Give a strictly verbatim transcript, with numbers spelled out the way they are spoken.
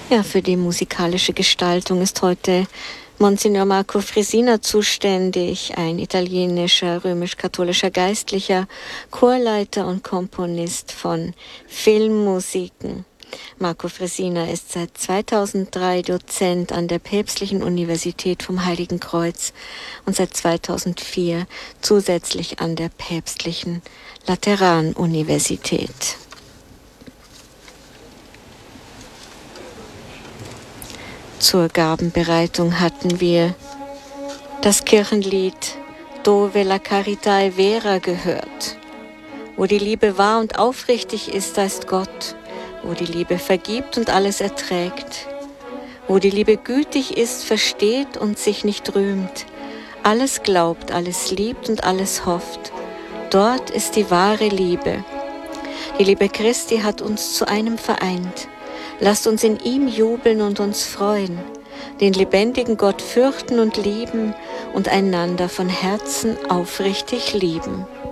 Ja, für die musikalische Gestaltung ist heute Monsignor Marco Fresina zuständig, ein italienischer römisch-katholischer Geistlicher, Chorleiter und Komponist von Filmmusiken. Marco Fresina ist seit zweitausenddrei Dozent an der Päpstlichen Universität vom Heiligen Kreuz und seit zweitausendvier zusätzlich an der Päpstlichen Lateranuniversität. Zur Gabenbereitung hatten wir das Kirchenlied Dove la carità è vera gehört. Wo die Liebe wahr und aufrichtig ist, da ist Gott. Wo die Liebe vergibt und alles erträgt. Wo die Liebe gütig ist, versteht und sich nicht rühmt. Alles glaubt, alles liebt und alles hofft. Dort ist die wahre Liebe. Die Liebe Christi hat uns zu einem vereint. Lasst uns in ihm jubeln und uns freuen, den lebendigen Gott fürchten und lieben und einander von Herzen aufrichtig lieben.